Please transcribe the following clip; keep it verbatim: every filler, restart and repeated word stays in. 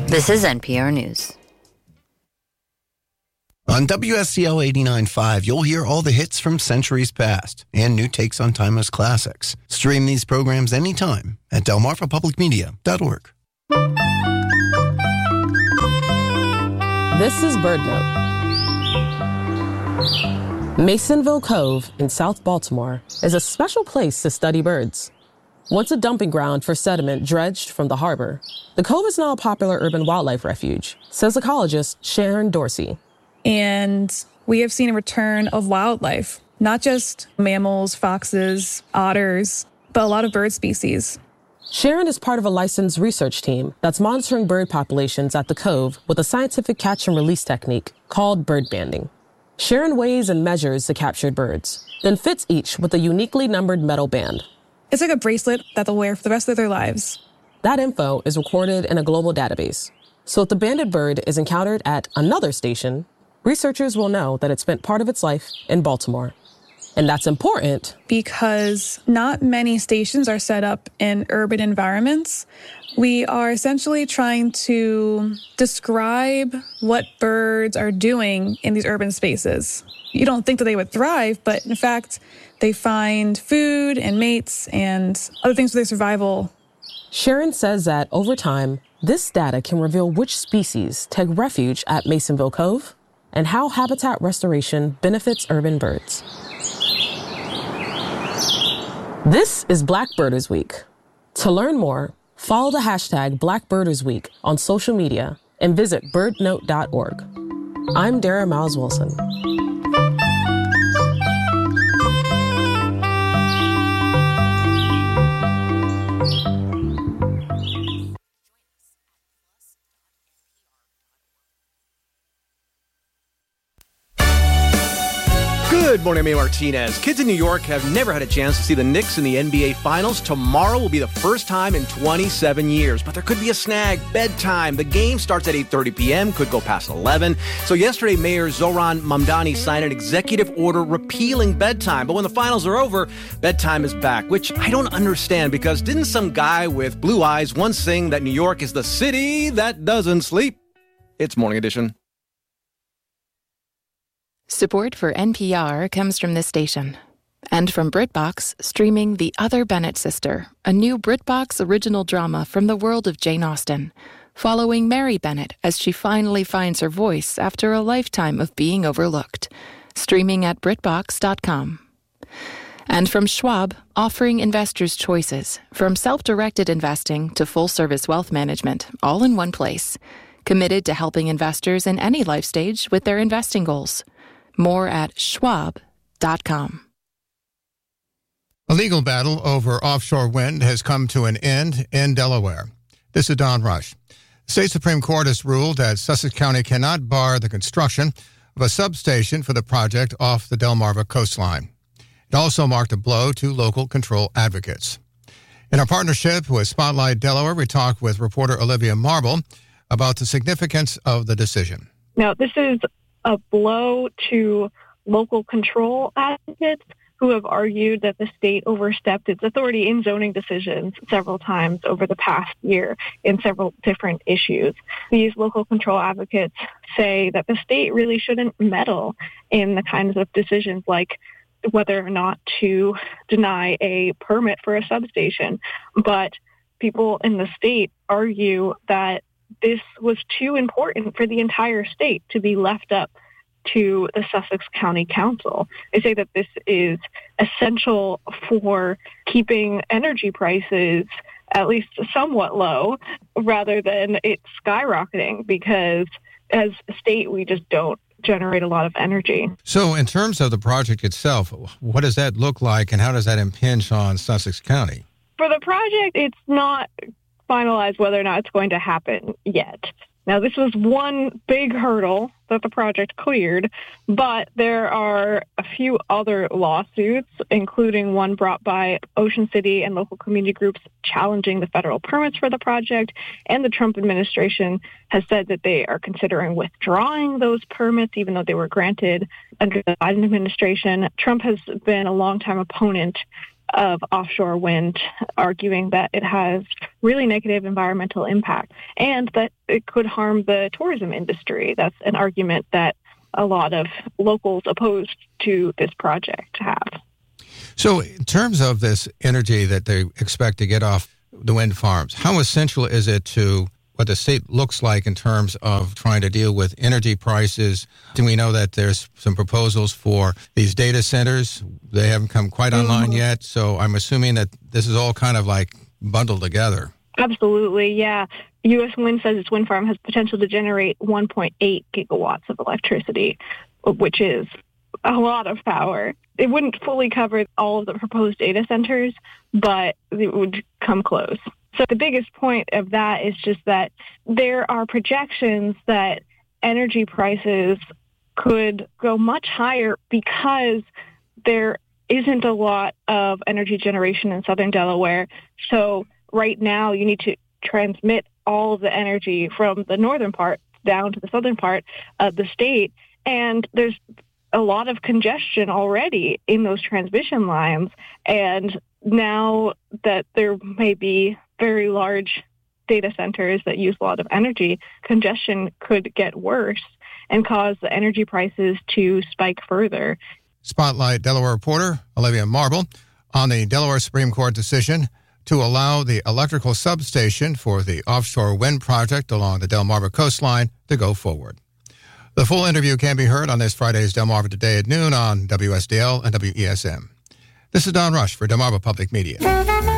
This is N P R News. On W S C L eighty-nine point five, you'll hear all the hits from centuries past and new takes on timeless classics. Stream these programs anytime at delmarva public media dot org. This is Bird Note. Masonville Cove in South Baltimore is a special place to study birds. Once a dumping ground for sediment dredged from the harbor, the cove is now a popular urban wildlife refuge, says ecologist Sharon Dorsey. And we have seen a return of wildlife, not just mammals, foxes, otters, but a lot of bird species. Sharon is part of a licensed research team that's monitoring bird populations at the cove with a scientific catch and release technique called bird banding. Sharon weighs and measures the captured birds, then fits each with a uniquely numbered metal band. It's like a bracelet that they'll wear for the rest of their lives. That info is recorded in a global database. So if the banded bird is encountered at another station, researchers will know that it spent part of its life in Baltimore. And that's important because not many stations are set up in urban environments. We are essentially trying to describe what birds are doing in these urban spaces. You don't think that they would thrive, but in fact, they find food and mates and other things for their survival. Sharon says that over time, this data can reveal which species take refuge at Masonville Cove and how habitat restoration benefits urban birds. This is Blackbirders Week. To learn more, follow the hashtag Blackbirders Week on social media and visit bird note dot org. I'm Dara Miles Wilson. Good morning, I'm A. Martinez. Kids in New York have never had a chance to see the Knicks in the N B A Finals. Tomorrow will be the first time in twenty-seven years, but there could be a snag. Bedtime. The game starts at eight thirty p.m., could go past eleven. So yesterday, Mayor Zohran Mamdani signed an executive order repealing bedtime. But when the finals are over, bedtime is back, which I don't understand because didn't some guy with blue eyes once sing that New York is the city that doesn't sleep? It's Morning Edition. Support for N P R comes from this station and from BritBox, streaming The Other Bennett Sister, a new BritBox original drama from the world of Jane Austen, following Mary Bennett as she finally finds her voice after a lifetime of being overlooked. Streaming at brit box dot com. And from Schwab, offering investors choices, from self-directed investing to full-service wealth management, all in one place. Committed to helping investors in any life stage with their investing goals. More at schwab dot com. A legal battle over offshore wind has come to an end in Delaware. This is Don Rush. The state Supreme Court has ruled that Sussex County cannot bar the construction of a substation for the project off the Delmarva coastline. It also marked a blow to local control advocates. In our partnership with Spotlight Delaware, we talked with reporter Olivia Marble about the significance of the decision. Now, this is a blow to local control advocates who have argued that the state overstepped its authority in zoning decisions several times over the past year in several different issues. These local control advocates say that the state really shouldn't meddle in the kinds of decisions like whether or not to deny a permit for a substation. But people in the state argue that this was too important for the entire state to be left up to the Sussex County Council. They say that this is essential for keeping energy prices at least somewhat low rather than it skyrocketing because as a state, we just don't generate a lot of energy. So in terms of the project itself, what does that look like and how does that impinge on Sussex County? For the project, it's not finalized whether or not it's going to happen yet. Now, this was one big hurdle that the project cleared, but there are a few other lawsuits, including one brought by Ocean City and local community groups challenging the federal permits for the project. And the Trump administration has said that they are considering withdrawing those permits, even though they were granted under the Biden administration. Trump has been a longtime opponent of offshore wind, arguing that it has really negative environmental impact and that it could harm the tourism industry. That's an argument that a lot of locals opposed to this project have. So in terms of this energy that they expect to get off the wind farms, how essential is it to what the state looks like in terms of trying to deal with energy prices? Do we know that there's some proposals for these data centers? They haven't come quite online mm-hmm. yet, so I'm assuming that this is all kind of like bundled together. Absolutely, yeah. U S Wind says its wind farm has potential to generate one point eight gigawatts of electricity, which is a lot of power. It wouldn't fully cover all of the proposed data centers, but it would come close. So the biggest point of that is just that there are projections that energy prices could go much higher because there isn't a lot of energy generation in southern Delaware. So right now you need to transmit all of the energy from the northern part down to the southern part of the state. And there's a lot of congestion already in those transmission lines. And now that there may be very large data centers that use a lot of energy, congestion could get worse and cause the energy prices to spike further. Spotlight Delaware reporter Olivia Marble on the Delaware Supreme Court decision to allow the electrical substation for the offshore wind project along the Delmarva coastline to go forward. The full interview can be heard on this Friday's Delmarva Today at noon on W S D L and W E S M. This is Don Rush for Delmarva Public Media.